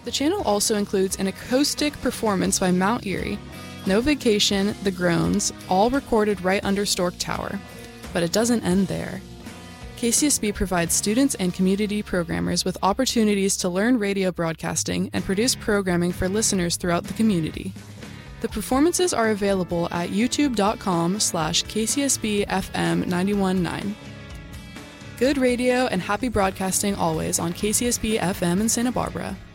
The channel also includes an acoustic performance by Mount Erie, No Vacation, The Groans, all recorded right under Stork Tower. But it doesn't end there. KCSB provides students and community programmers with opportunities to learn radio broadcasting and produce programming for listeners throughout the community. The performances are available at youtube.com/KCSB-FM 91.9. Good radio and happy broadcasting always on KCSB-FM in Santa Barbara.